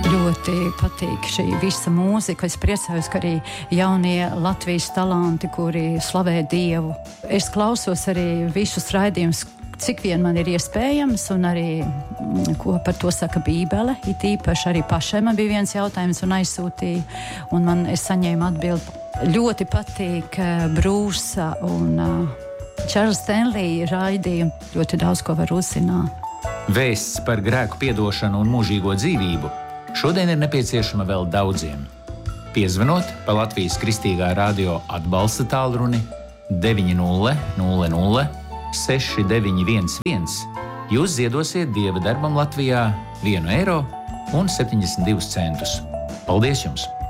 Ļoti patīk šī visa mūzika. Es priecājos, ka arī jaunie Latvijas talanti, kuri slavē Dievu. Es klausos arī visus raidījumus, cik vien man ir iespējams, un arī, ko par to saka Bībele. It īpaši arī pašai man bija viens jautājums un aizsūtīja, un es saņēmu atbildi. Ļoti patīk Brūsa un Čārlza Stenlija raidījumi. Ļoti daudz ko var uzzināt. Vēsts par grēku piedošanu un mūžīgo dzīvību šodien ir nepieciešama vēl daudziem. Piezvanot pa Latvijas Kristīgā radio atbalsta tālruni 900 6911, jūs ziedosiet Dieva darbam Latvijā 1,72 eiro. Paldies jums!